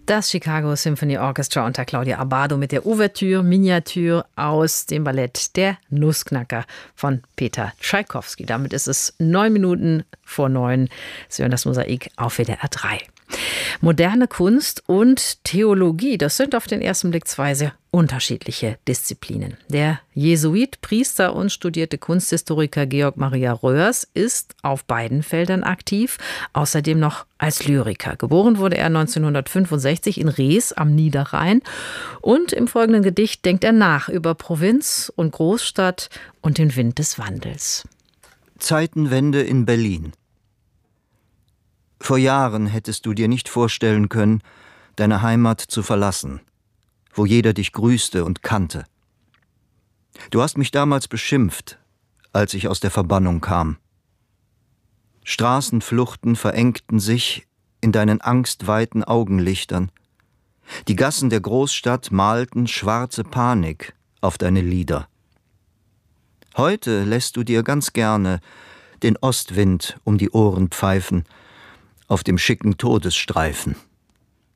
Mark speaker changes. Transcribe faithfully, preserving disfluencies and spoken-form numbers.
Speaker 1: Das Chicago Symphony Orchestra unter Claudia Abbado mit der Ouvertüre Miniature aus dem Ballett Der Nussknacker von Peter Tschaikowski. Damit ist es neun Minuten vor neun. Sie hören das Mosaik auf W D R drei. Moderne Kunst und Theologie, das sind auf den ersten Blick zwei sehr unterschiedliche Disziplinen. Der Jesuit, Priester und studierte Kunsthistoriker Georg Maria Röhrs ist auf beiden Feldern aktiv, außerdem noch als Lyriker. Geboren wurde er neunzehnhundertfünfundsechzig in Rees am Niederrhein und im folgenden Gedicht denkt er nach über Provinz und Großstadt und den Wind des Wandels.
Speaker 2: Zeitenwende in Berlin. Vor Jahren hättest du dir nicht vorstellen können, deine Heimat zu verlassen, wo jeder dich grüßte und kannte. Du hast mich damals beschimpft, als ich aus der Verbannung kam. Straßenfluchten verengten sich in deinen angstweiten Augenlichtern. Die Gassen der Großstadt malten schwarze Panik auf deine Lider. Heute lässt du dir ganz gerne den Ostwind um die Ohren pfeifen, auf dem schicken Todesstreifen.